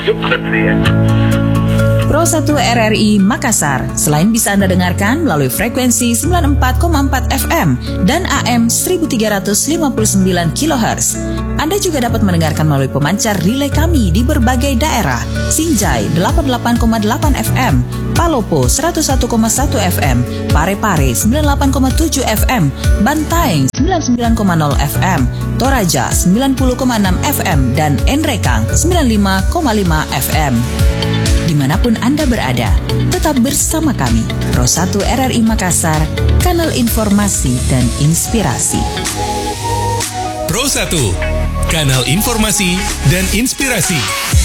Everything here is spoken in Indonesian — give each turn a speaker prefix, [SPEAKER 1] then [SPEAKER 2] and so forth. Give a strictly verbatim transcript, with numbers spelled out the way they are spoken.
[SPEAKER 1] شكرا سيادة.
[SPEAKER 2] Pro satu R R I Makassar, selain bisa Anda dengarkan melalui frekuensi sembilan puluh empat koma empat F M dan A M seribu tiga ratus lima puluh sembilan kilohertz, Anda juga dapat mendengarkan melalui pemancar relay kami di berbagai daerah: Sinjai delapan puluh delapan koma delapan F M, Palopo seratus satu koma satu F M, Parepare sembilan puluh delapan koma tujuh F M, Bantaeng sembilan puluh sembilan koma nol F M, Toraja sembilan puluh koma enam F M, dan Enrekang sembilan puluh lima koma lima F M. Dimanapun Anda berada, tetap bersama kami, Pro satu R R I Makassar, kanal informasi dan inspirasi.
[SPEAKER 3] Pro satu, kanal informasi dan inspirasi.